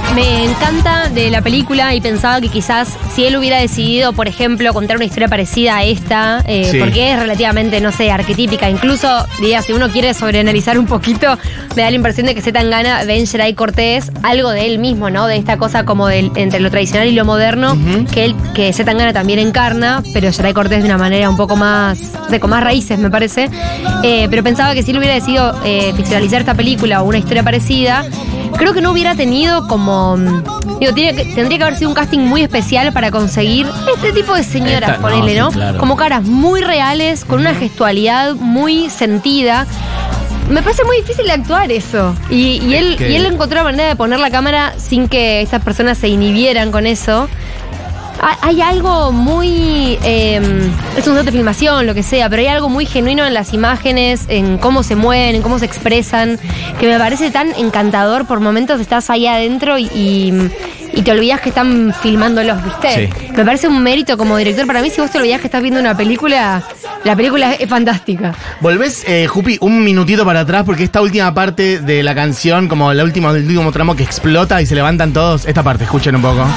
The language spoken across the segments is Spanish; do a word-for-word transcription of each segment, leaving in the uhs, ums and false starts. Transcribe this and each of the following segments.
Me encanta de la película y pensaba que quizás si él hubiera decidido, por ejemplo, contar una historia parecida a esta, eh, Sí. porque es relativamente, no sé, arquetípica. Incluso, diría, si uno quiere sobreanalizar un poquito, me da la impresión de que Zetangana ve en Geray Cortés algo de él mismo, ¿no? De esta cosa como del, entre lo tradicional y lo moderno, Ujú. que él, que Zetangana también encarna, pero Geray Cortés de una manera un poco más, no sé, con más raíces, me parece. Eh, pero pensaba que si él hubiera decidido eh, ficcionalizar esta película o una historia parecida, creo que no hubiera tenido como... Digo, tiene que- tendría que haber sido un casting muy especial para conseguir este tipo de señoras, Esta- no, ponele, sí, ¿no? claro. Como caras muy reales, con una gestualidad muy sentida. Me parece muy difícil de actuar eso. Y, y él, que- y él encontró la manera de poner la cámara sin que estas personas se inhibieran con eso. Ha- Hay algo muy... eh, es un set de filmación, lo que sea, pero hay algo muy genuino en las imágenes, en cómo se mueven, en cómo se expresan, que me parece tan encantador. Por momentos estás ahí adentro y, y, y te olvidas que están filmándolos, ¿viste? Sí. Me parece un mérito como director. Para mí, si vos te olvidás que estás viendo una película, la película es fantástica. Volvés, eh, Jupi, un minutito para atrás porque esta última parte de la canción, como la última, el último tramo que explota y se levantan todos, esta parte, escuchen un poco.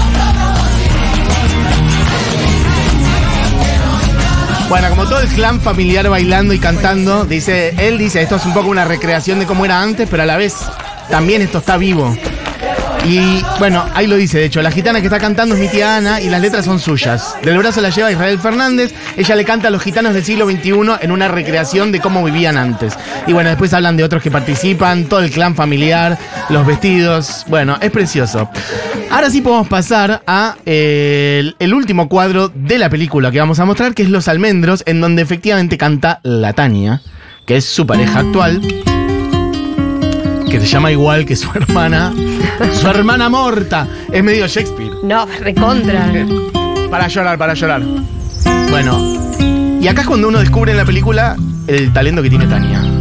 Bueno, como todo el clan familiar bailando y cantando, dice, él dice, esto es un poco una recreación de cómo era antes, pero a la vez también esto está vivo. Y bueno, ahí lo dice, de hecho, la gitana que está cantando es mi tía Ana y las letras son suyas. Del brazo la lleva Israel Fernández, ella le canta a los gitanos del siglo veintiuno en una recreación de cómo vivían antes. Y bueno, después hablan de otros que participan, todo el clan familiar, los vestidos, bueno, es precioso. Ahora sí podemos pasar a eh, el, el último cuadro de la película que vamos a mostrar, que es Los Almendros, en donde efectivamente canta la Tania, que es su pareja actual, que se llama igual que su hermana, su hermana Morta. Es medio Shakespeare. No, recontra. Para llorar, para llorar. Bueno, y acá es cuando uno descubre en la película el talento que tiene Tania.